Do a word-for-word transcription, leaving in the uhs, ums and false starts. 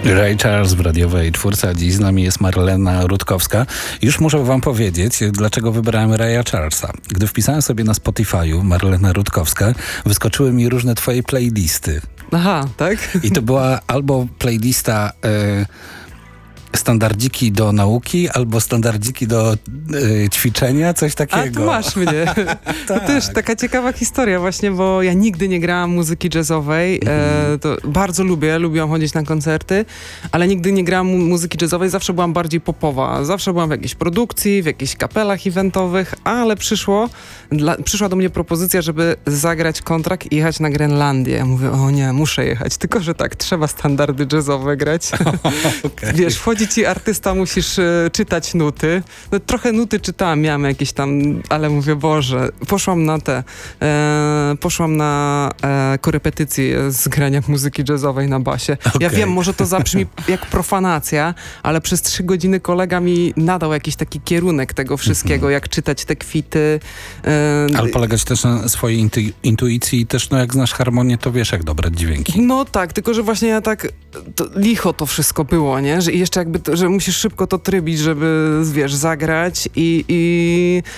Ray Charles w radiowej czwórce, a dziś z nami jest Marlena Rutkowska. Już muszę wam powiedzieć, dlaczego wybrałem Raya Charlesa. Gdy wpisałem sobie na Spotify'u Marlena Rutkowska, wyskoczyły mi różne twoje playlisty. Aha, tak? I to była albo playlista y, standardziki do nauki, albo standardziki do y, ćwiczenia, coś takiego. A, tu masz mnie. To Tak. też taka ciekawa historia właśnie, bo ja nigdy nie grałam muzyki jazzowej. Mhm. E, to bardzo lubię, lubiłam chodzić na koncerty, ale nigdy nie grałam mu- muzyki jazzowej, zawsze byłam bardziej popowa. Zawsze byłam w jakiejś produkcji, w jakichś kapelach eventowych, ale przyszło, dla, przyszła do mnie propozycja, żeby zagrać kontrakt i jechać na Grenlandię. Ja mówię, o nie, muszę jechać, tylko że tak, trzeba standardy jazzowe grać. Okay. Wiesz, wchodzi ci artysta, musisz e, czytać nuty. No, trochę nuty czytałam, miałam jakieś tam, ale mówię, Boże, poszłam na te, e, poszłam na e, korepetycje z grania muzyki jazzowej na basie. Ja Okej. wiem, może to zabrzmi jak profanacja, ale przez trzy godziny kolega mi nadał jakiś taki kierunek tego wszystkiego, jak czytać te kwity. E, Ale polegać też na swojej intu- intuicji i też, no jak znasz harmonię, to wiesz, jak dobrać dźwięki. No tak, tylko że właśnie ja tak to, licho to wszystko było, nie? Że i jeszcze jakby, to, że musisz szybko to trybić, żeby, wiesz, zagrać i, i